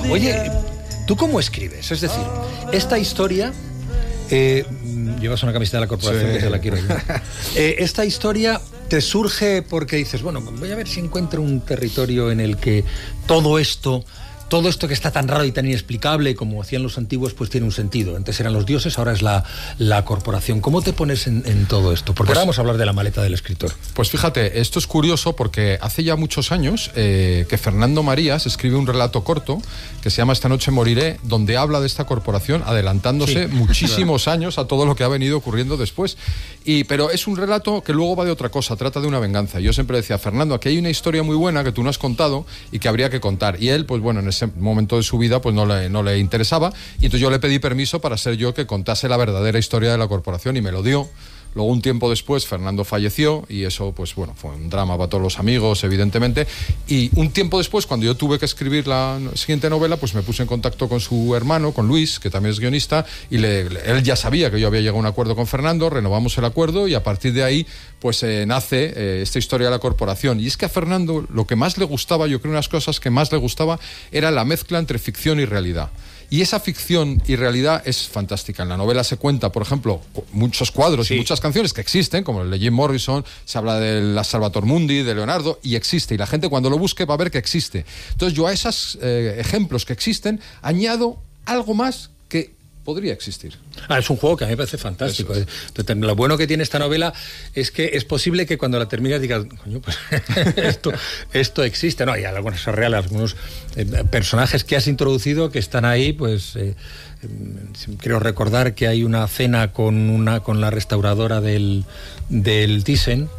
Oye, ¿tú cómo escribes? Es decir, esta historia... llevas una camiseta de la corporación, sí, que se la quiero yo. Esta historia te surge porque dices, bueno, voy a ver si encuentro un territorio en el que todo esto que está tan raro y tan inexplicable, como hacían los antiguos, pues tiene un sentido. Antes eran los dioses, ahora es la corporación. ¿Cómo te pones en todo esto? Porque ahora vamos a hablar de la maleta del escritor. Pues fíjate, esto es curioso porque hace ya muchos años que Fernando Marías escribe un relato corto que se llama Esta noche moriré, donde habla de esta corporación adelantándose muchísimos años a todo lo que ha venido ocurriendo después. Pero es un relato que luego va de otra cosa, trata de una venganza. Yo siempre decía, Fernando, aquí hay una historia muy buena que tú no has contado y que habría que contar. Y él, pues bueno, en ese momento de su vida pues no le interesaba, y entonces yo le pedí permiso para ser yo que contase la verdadera historia de la corporación y me lo dio. Luego, un tiempo después, Fernando falleció y eso, pues bueno, fue un drama para todos los amigos, evidentemente. Y un tiempo después, cuando yo tuve que escribir la siguiente novela, pues me puse en contacto con su hermano, con Luis, que también es guionista, y él ya sabía que yo había llegado a un acuerdo con Fernando, renovamos el acuerdo y a partir de ahí, pues nace esta historia de la corporación. Y es que a Fernando lo que más le gustaba, yo creo, unas cosas que más le gustaba, era la mezcla entre ficción y realidad. Y esa ficción y realidad es fantástica. En la novela se cuenta, por ejemplo, muchos cuadros y muchas canciones que existen, como el de Jim Morrison, se habla de la Salvator Mundi, de Leonardo, y existe. Y la gente cuando lo busque va a ver que existe. Entonces yo a esos ejemplos que existen añado algo más que podría existir. Es un juego que a mí me parece fantástico. Entonces, lo bueno que tiene esta novela es que es posible que cuando la termines digas, coño, pues esto existe. No, hay algunos reales, algunos personajes que has introducido que están ahí, pues creo recordar que hay una cena con la restauradora del Thyssen.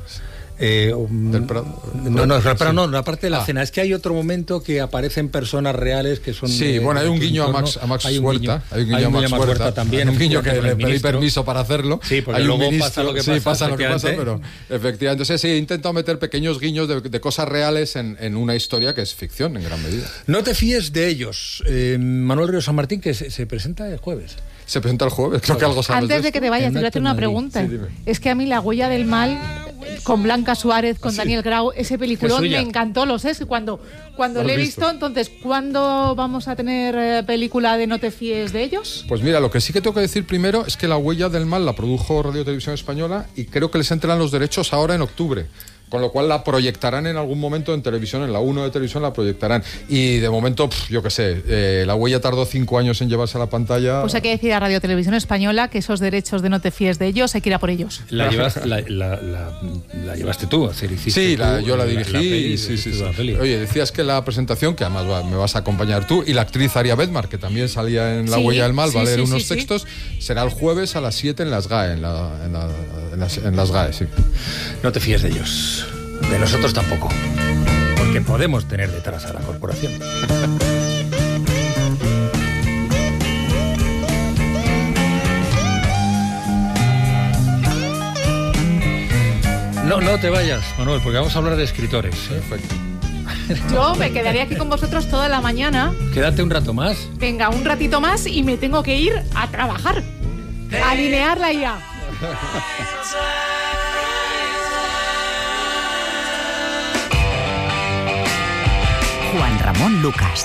La parte de la cena es que hay otro momento que aparecen personas reales que son... Sí, bueno, hay un guiño a Max Huerta. Hay un guiño a Max Huerta también. Hay un guiño que le pedí permiso para hacerlo. Sí, porque luego pasa lo que pasa. Sí, pasa lo que pasa, pero efectivamente. Entonces, sí, he intentado meter pequeños guiños de cosas reales en una historia que es ficción en gran medida. No te fíes de ellos. Manuel Río San Martín, que se presenta el jueves. Se presenta el jueves, creo que algo sabes. Antes de que te vayas, te voy a hacer una pregunta. Sí, es que a mí La huella del mal, con Blanca Suárez, con Daniel Grau, ese peliculón me encantó, lo sé, cuando lo he visto. Entonces, ¿cuándo vamos a tener película de No te fíes de ellos? Pues mira, lo que sí que tengo que decir primero es que La huella del mal la produjo Radio Televisión Española y creo que les entregan los derechos ahora en octubre. Con lo cual la proyectarán en algún momento en televisión, en la 1 de televisión la proyectarán. Y de momento, yo qué sé, La huella tardó 5 años en llevarse a la pantalla. Pues hay que decir a Radio Televisión Española que esos derechos de No te fíes de ellos hay que ir a por ellos. La llevaste tú, yo la dirigí. Sí. Oye, decías que la presentación, que además me vas a acompañar tú, y la actriz Aria Bedmar, que también salía en La huella del mal, va a leer unos textos, será el jueves a las 7 en las GAE, en las GAE, sí. No te fíes de ellos. De nosotros tampoco, porque podemos tener detrás a la corporación. No te vayas, Manuel, porque vamos a hablar de escritores. Perfecto. Yo me quedaría aquí con vosotros toda la mañana. Quédate un rato más. Venga, un ratito más y me tengo que ir a trabajar. A alinear la IA. Juan Ramón Lucas.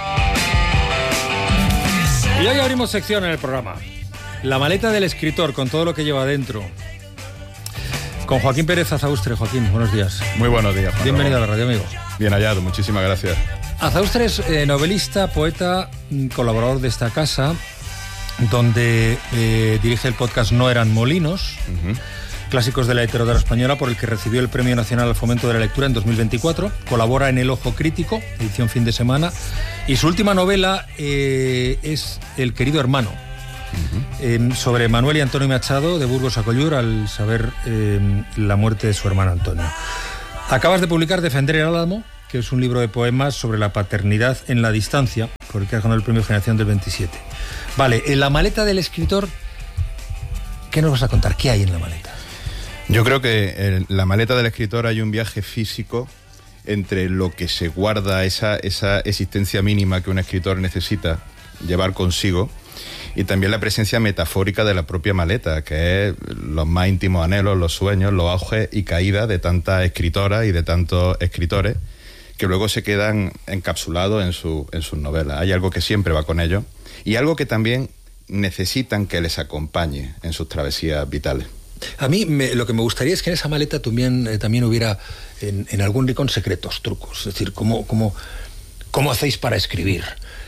Y hoy abrimos sección en el programa. La maleta del escritor, con todo lo que lleva dentro. Con Joaquín Pérez Azaustre. Joaquín, buenos días. Muy buenos días, Juan. Bienvenido a la radio, amigo. Bien hallado, muchísimas gracias. Azaustre es novelista, poeta, colaborador de esta casa, donde dirige el podcast No eran molinos. Clásicos de la literatura española, por el que recibió el Premio Nacional al Fomento de la Lectura en 2024. Colabora en El Ojo Crítico, edición fin de semana. Y su última novela es El querido hermano, sobre Manuel y Antonio Machado de Burgos a Collur al saber la muerte de su hermano Antonio. Acabas de publicar Defender el Álamo, que es un libro de poemas sobre la paternidad en la distancia, por el que has ganado el Premio Generación del 27. Vale, en la maleta del escritor, ¿qué nos vas a contar? ¿Qué hay en la maleta? Yo creo que en la maleta del escritor hay un viaje físico entre lo que se guarda, esa existencia mínima que un escritor necesita llevar consigo, y también la presencia metafórica de la propia maleta, que es los más íntimos anhelos, los sueños, los auges y caídas de tantas escritoras y de tantos escritores que luego se quedan encapsulados en sus novelas. Hay algo que siempre va con ellos y algo que también necesitan que les acompañe en sus travesías vitales. A mí lo que me gustaría es que en esa maleta también hubiera en algún rincón secretos, trucos. Es decir, ¿cómo hacéis para escribir?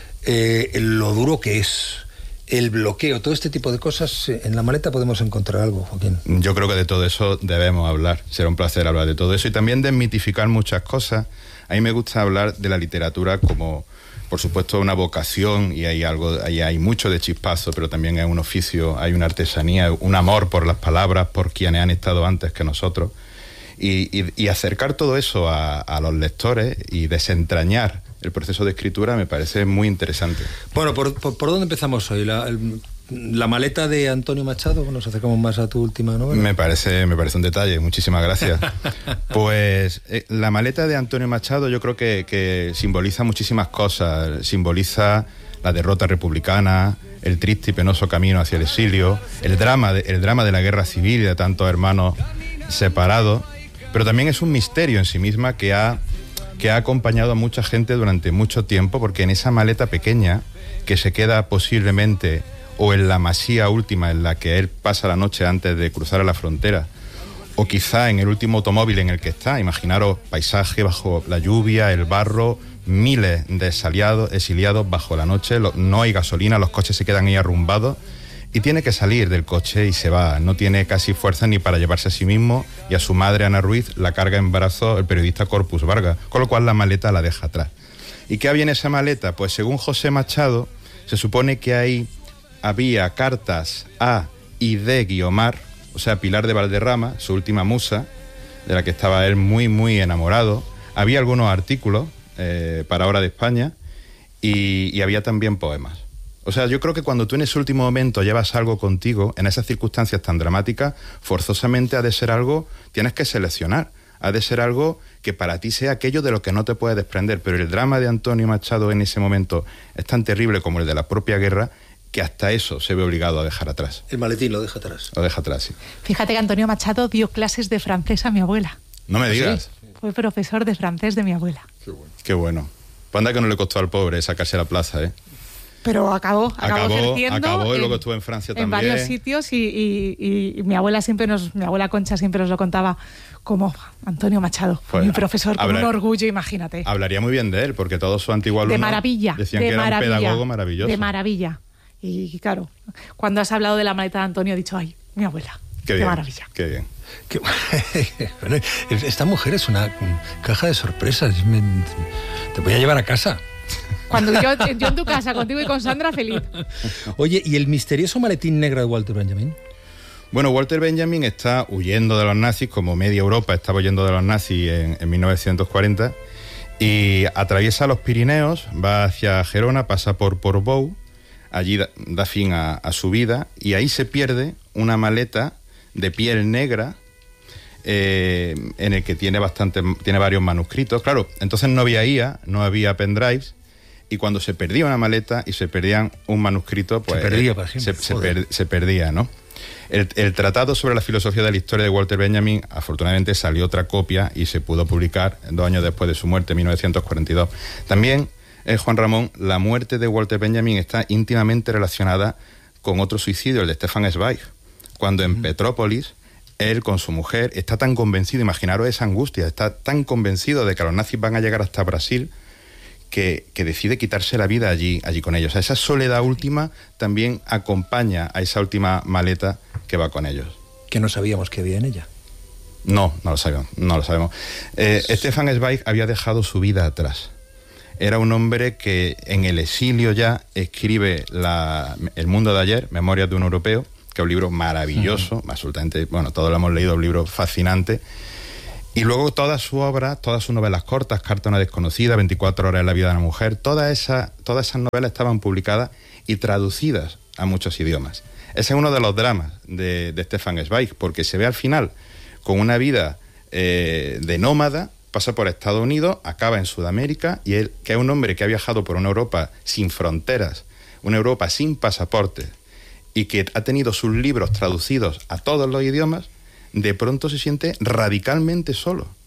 Lo duro que es, el bloqueo, todo este tipo de cosas. En la maleta podemos encontrar algo, Joaquín. Yo creo que de todo eso debemos hablar. Será un placer hablar de todo eso y también desmitificar muchas cosas. A mí me gusta hablar de la literatura como, por supuesto, una vocación, y ahí hay mucho de chispazo, pero también hay un oficio, hay una artesanía, un amor por las palabras, por quienes han estado antes que nosotros. Y acercar todo eso a los lectores y desentrañar el proceso de escritura me parece muy interesante. Bueno, ¿por dónde empezamos hoy? La maleta de Antonio Machado. Nos acercamos más a tu última novela. Me parece un detalle, muchísimas gracias. Pues la maleta de Antonio Machado yo creo que simboliza muchísimas cosas. Simboliza la derrota republicana, el triste y penoso camino hacia el exilio, el drama de la guerra civil y de tantos hermanos separados, pero también es un misterio en sí misma que ha acompañado a mucha gente durante mucho tiempo, porque en esa maleta pequeña que se queda posiblemente o en la masía última en la que él pasa la noche antes de cruzar a la frontera, o quizá en el último automóvil en el que está, imaginaros paisaje bajo la lluvia, el barro, miles de exiliados bajo la noche, no hay gasolina, los coches se quedan ahí arrumbados y tiene que salir del coche y se va, no tiene casi fuerza ni para llevarse a sí mismo y a su madre Ana Ruiz la carga en brazos el periodista Corpus Vargas, con lo cual la maleta la deja atrás. ¿Y qué había en esa maleta? Pues según José Machado, se supone que ahí había cartas a y de Guiomar, o sea, Pilar de Valderrama, su última musa, de la que estaba él muy, muy enamorado. Había algunos artículos para Hora de España y había también poemas. O sea, yo creo que cuando tú en ese último momento llevas algo contigo, en esas circunstancias tan dramáticas, forzosamente ha de ser algo, tienes que seleccionar. Ha de ser algo que para ti sea aquello de lo que no te puedes desprender. Pero el drama de Antonio Machado en ese momento es tan terrible como el de la propia guerra, que hasta eso se ve obligado a dejar atrás. El maletín lo deja atrás. Lo deja atrás, sí. Fíjate que Antonio Machado dio clases de francés a mi abuela. No me digas. ¿Sí? Fue profesor de francés de mi abuela. Qué bueno. Qué bueno. Pues anda que no le costó al pobre sacarse la plaza, ¿eh? Pero acabó ejerciendo. Acabó y luego estuvo en Francia también. En varios sitios y mi abuela mi abuela Concha siempre nos lo contaba como Antonio Machado, pues, mi profesor, con un orgullo, imagínate. Hablaría muy bien de él, porque todos sus antiguos alumnos de maravilla, decían de que maravilla, era un pedagogo maravilloso. De maravilla. Y claro, cuando has hablado de la maleta de Antonio, he dicho, ay, mi abuela. Qué bien, maravilla. Qué bien. Bueno, esta mujer es una caja de sorpresas. Te voy a llevar a casa. Cuando yo en tu casa, contigo y con Sandra, feliz. Oye, ¿y el misterioso maletín negro de Walter Benjamin? Bueno, Walter Benjamin está huyendo de los nazis, como media Europa estaba huyendo de los nazis en 1940, y atraviesa los Pirineos, va hacia Gerona, pasa por Portbou, allí da fin a su vida, y ahí se pierde una maleta de piel negra en el que tiene varios manuscritos. Claro, entonces no había IA, no había pendrives, y cuando se perdía una maleta y se perdían un manuscrito, pues se perdía, ¿no? El tratado sobre la filosofía de la historia de Walter Benjamin, afortunadamente salió otra copia y se pudo publicar 2 años después de su muerte, en 1942. También, Juan Ramón, la muerte de Walter Benjamin está íntimamente relacionada con otro suicidio, el de Stefan Zweig, cuando en Petrópolis él con su mujer está tan convencido, imaginaros esa angustia, está tan convencido de que los nazis van a llegar hasta Brasil, que decide quitarse la vida allí con ellos. O sea, esa soledad última también acompaña a esa última maleta que va con ellos. Que no sabíamos que había en ella. No lo sabemos. Stefan Zweig había dejado su vida atrás. Era un hombre que en el exilio ya escribe El mundo de ayer, Memorias de un europeo, que es un libro maravilloso, absolutamente, bueno, todos lo hemos leído, un libro fascinante. Y luego toda su obra, todas sus novelas cortas, Carta a una desconocida, 24 horas en la vida de una mujer, todas esas novelas estaban publicadas y traducidas a muchos idiomas. Ese es uno de los dramas de Stefan Zweig, porque se ve al final con una vida de nómada, pasa por Estados Unidos, acaba en Sudamérica, y él, que es un hombre que ha viajado por una Europa sin fronteras, una Europa sin pasaporte, y que ha tenido sus libros traducidos a todos los idiomas, de pronto se siente radicalmente solo. O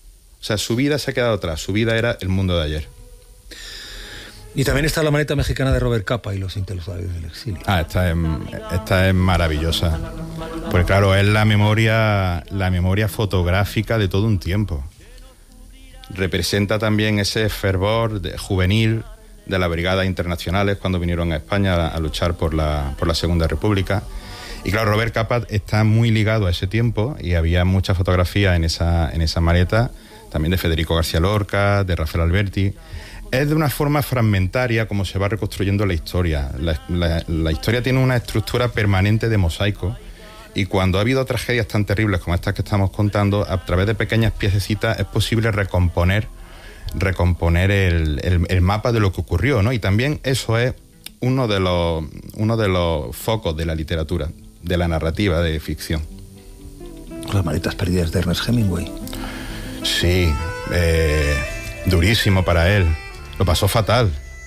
O sea, su vida se ha quedado atrás, su vida era el mundo de ayer. Y también está la maleta mexicana de Robert Capa y los intelectuales del exilio. Esta es maravillosa. Porque claro, es la memoria fotográfica de todo un tiempo. Representa también ese fervor juvenil de las brigadas internacionales cuando vinieron a España a luchar por la Segunda República. Y claro, Robert Capa está muy ligado a ese tiempo y había muchas fotografías en esa maleta, también de Federico García Lorca, de Rafael Alberti. Es de una forma fragmentaria como se va reconstruyendo la historia. La historia tiene una estructura permanente de mosaico y cuando ha habido tragedias tan terribles como estas que estamos contando, a través de pequeñas piececitas es posible recomponer el mapa de lo que ocurrió, ¿no? Y también eso es uno de los focos de la literatura, de la narrativa de ficción. Las maletas perdidas de Ernest Hemingway. Sí, durísimo para él. Lo pasó fatal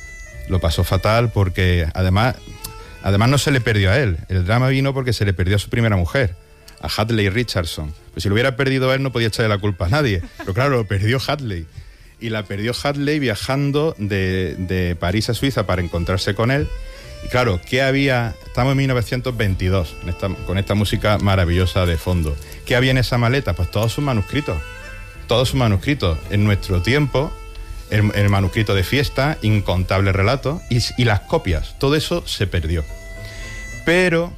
porque además no se le perdió a él. El drama vino porque se le perdió a su primera mujer, a Hadley Richardson. Pues si lo hubiera perdido él no podía echarle la culpa a nadie. Pero claro, lo perdió Hadley. Y la perdió Hadley viajando de París a Suiza para encontrarse con él. Y claro, ¿qué había? Estamos en 1922, con esta música maravillosa de fondo. ¿Qué había en esa maleta? Pues todos sus manuscritos. En nuestro tiempo, el manuscrito de fiesta, incontables relatos y las copias. Todo eso se perdió. Pero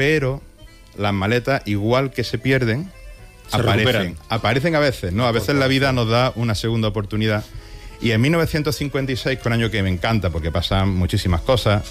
las maletas, igual que se pierden, aparecen a veces, ¿no? A veces la vida nos da una segunda oportunidad. Y en 1956, que es un año que me encanta porque pasan muchísimas cosas,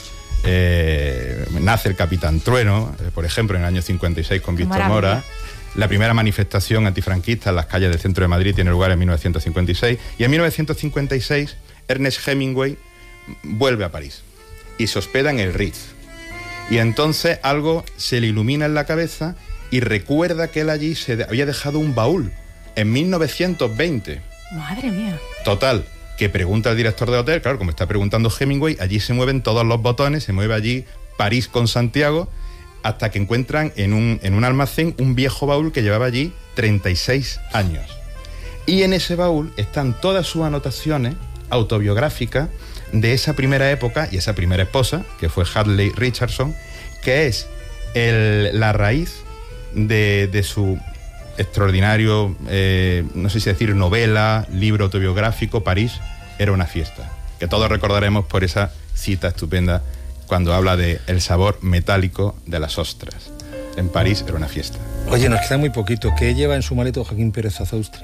nace el Capitán Trueno, por ejemplo, en el año 56 con Víctor Mora. La primera manifestación antifranquista en las calles del centro de Madrid tiene lugar en 1956. Y en 1956, Ernest Hemingway vuelve a París y se hospeda en el Ritz. Y entonces algo se le ilumina en la cabeza y recuerda que él allí se había dejado un baúl en 1920. Madre mía. Total, que pregunta al director de hotel, claro, como está preguntando Hemingway, allí se mueven todos los botones, se mueve allí París con Santiago, hasta que encuentran en un almacén un viejo baúl que llevaba allí 36 años. Y en ese baúl están todas sus anotaciones autobiográficas de esa primera época y esa primera esposa, que fue Hadley Richardson, que es la raíz de su extraordinario, no sé si decir novela, libro autobiográfico, París era una fiesta, que todos recordaremos por esa cita estupenda cuando habla de el sabor metálico de las ostras. En París era una fiesta. Oye, nos queda muy poquito. ¿Qué lleva en su maleta Joaquín Pérez Azaustre?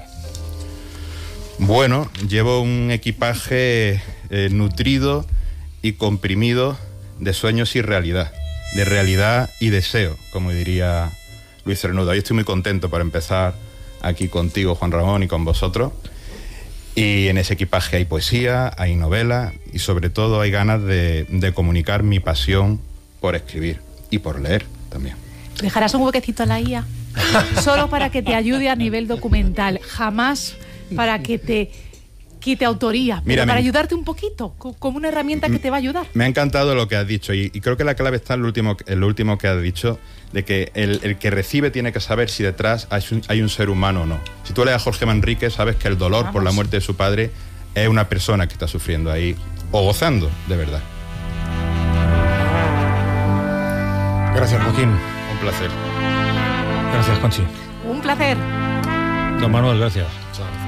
Bueno, llevo un equipaje nutrido y comprimido de sueños y realidad, de realidad y deseo, como diría Luis Cernuda. Hoy estoy muy contento por empezar aquí contigo, Juan Ramón, y con vosotros. Y en ese equipaje hay poesía, hay novela y sobre todo hay ganas de comunicar mi pasión por escribir y por leer también. ¿Dejarás un huequecito a la IA? Solo para que te ayude a nivel documental, jamás para que te quite autoría, pero para ayudarte un poquito, como una herramienta que te va a ayudar. Me ha encantado lo que has dicho y creo que la clave está en lo último que has dicho, de que el que recibe tiene que saber si detrás hay un ser humano o no. Si tú lees a Jorge Manrique, sabes que el dolor por la muerte de su padre es una persona que está sufriendo ahí, o gozando, de verdad. Gracias, Joaquín. Un placer. Gracias, Conchi. Un placer. Don Manuel, gracias. Muchas gracias.